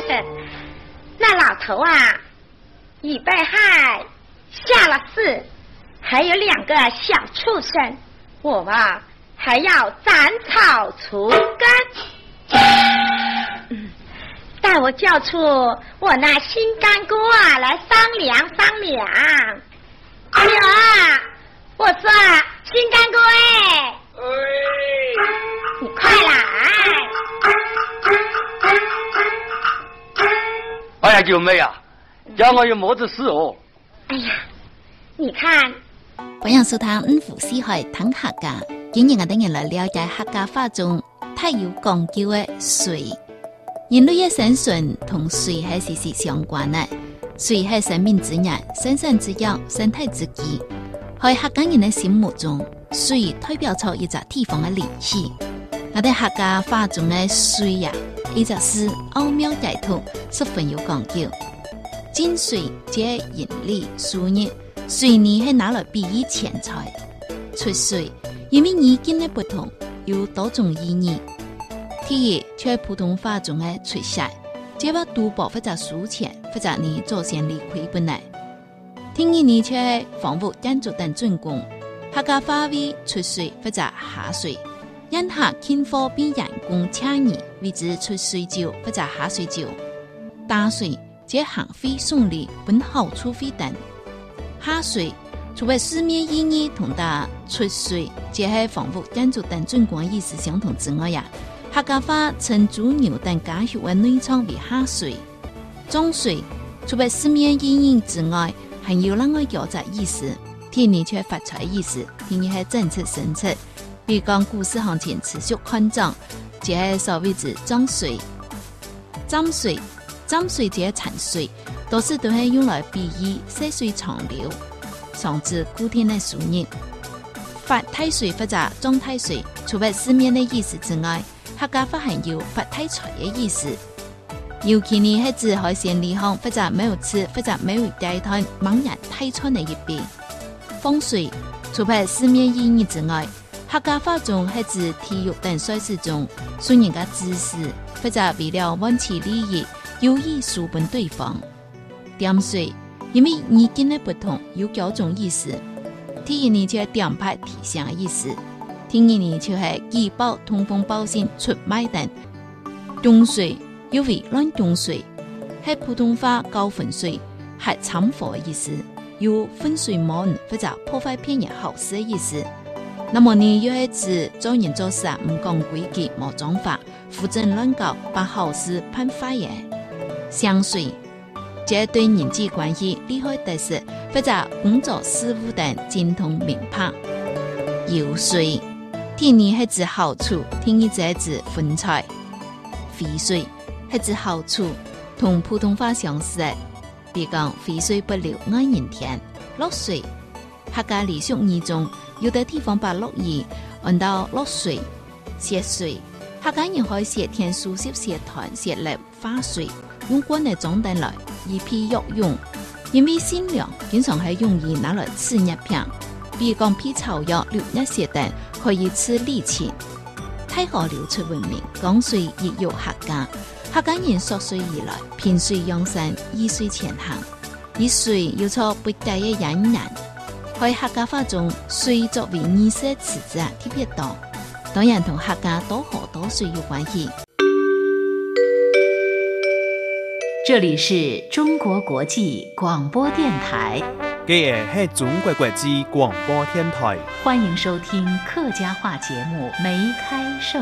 那老头啊，已被害下了世，还有2个小畜生，我嘛还要斩草除根。待我叫出我那新干哥啊来商量商量。哎呀，我说新干哥你快来！ 哎呀，九妹啊，叫我有么子事哦？ 哎呀，你看， 欢迎收听五湖四海谈客家。今日我哋来了解客家话中太有讲究的水。人类嘅生存同水系息息相关嘅，水系生命之源、生产之药、生态之基。喺客家人嘅心目中，水代表出一个地方嘅灵气。我哋客家话中嘅水呀，一直是奥妙解脱，十分有讲究。金水即引力、输入，水泥系拿来比喻钱财。出水，因为意境嘅不同，有多种意义。第一，在普通话中的出世，即把赌博或者输钱，或者你做先理亏本来。第二呢，却房屋建筑等准工，客家话为出水或者下水。因下天火比人工请你，为之出水酒或者下水酒。大水即行费送礼本好处费等。下水除了字面意义同大出水即系房屋建筑等准工意思相同之外呀。客家话称猪牛等家畜的内脏为下水。中水除了字面意义之外，还有另外交杂意思。第二却发财意思，第二是政策政策。比如讲股市行情持续看涨，即系所谓之涨水。涨水即系产水，多数都是用来比喻细水长流，防止固定的输入。发太水或者涨太水，除了字面的意思之外，客家话还有发太财的意思。尤其呢是指海鲜利行或者没有吃或者没有带摊猛然太穿的一边。风水除了字面意义之外，客家话中是指体育等赛事中虽然嘅姿势或者为了挽起利益，有意输本对方。点水因为意境的不同，有多种意思。第一呢就系点牌提醒的意思，第二呢就系举报、通风报信、出卖等。中水又为乱中水，系普通话高分水，系掺和的意思，有分水门或者破坏骗人好事的意思。那么呢，又是指做人做事唔讲规矩、冇章法、胡整乱搞，把好事判坏嘅。相水，即对人际关系利害得失或者工作事务等精通明白。游水，第二是指好处，第二是指分财。肥水是指好处，同普通话相似嘅，比如讲肥水不流外人田。落水，客家俚俗语中。有的地方把落叶按到落水、泄水，客家人可以写天书、写团、写粒、花水，用棍嚟装弹来，以批药用。因为鲜凉，经常係容易拿来吃一片，比如讲批草药、六一些等，可以吃利錢。太河流出文明，江水亦有客家。客家人溯水而来，偏水養生，以水前行，以水要出不計嘅引人。喺客家话中，水作为仪式词子特别多，当然同客家多河多水有关系。 这里是中国国际广播电台， 这个是中国国际广播电台， 欢迎收听客家话节目《梅开盛》。